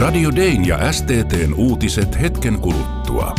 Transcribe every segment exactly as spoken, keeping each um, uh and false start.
Radio Dayn ja S T T:n uutiset hetken kuluttua.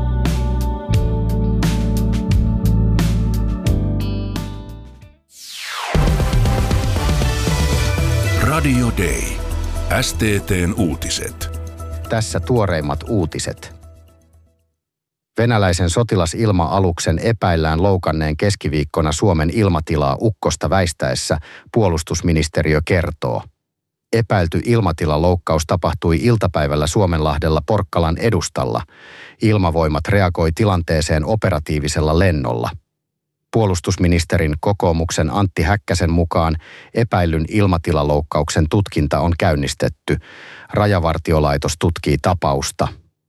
Radio Day. S T T:n uutiset. Tässä tuoreimmat uutiset. Venäläisen sotilasilma-aluksen epäillään loukanneen keskiviikkona Suomen ilmatilaa ukkosta väistäessä, puolustusministeriö kertoo. Epäilty ilmatilaloukkaus tapahtui iltapäivällä Suomenlahdella Porkkalan edustalla. Ilmavoimat reagoi tilanteeseen operatiivisella lennolla. Puolustusministerin kokoomuksen Antti Häkkäsen mukaan epäillyn ilmatilaloukkauksen tutkinta on käynnistetty. Rajavartiolaitos tutkii tapausta.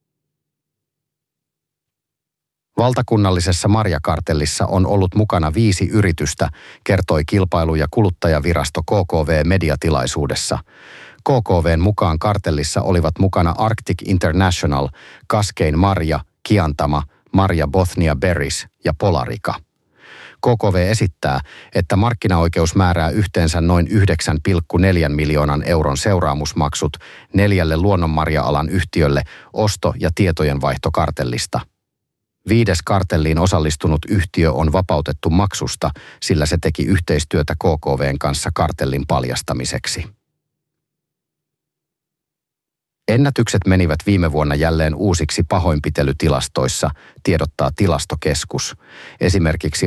Valtakunnallisessa marjakartellissa on ollut mukana viisi yritystä, kertoi Kilpailu- ja kuluttajavirasto K K V mediatilaisuudessa. K K V:n mukaan kartellissa olivat mukana Arctic International, Kaskein Marja, Kiantama, Marja Bothnia Berries ja Polarica. K K V esittää, että markkinaoikeus määrää yhteensä noin yhdeksän pilkku neljä miljoonan euron seuraamusmaksut neljälle luonnonmarja-alan yhtiölle osto- ja tietojenvaihtokartellista. Viides kartelliin osallistunut yhtiö on vapautettu maksusta, sillä se teki yhteistyötä K K V:n kanssa kartellin paljastamiseksi. Ennätykset menivät viime vuonna jälleen uusiksi pahoinpitelytilastoissa, tiedottaa Tilastokeskus. Esimerkiksi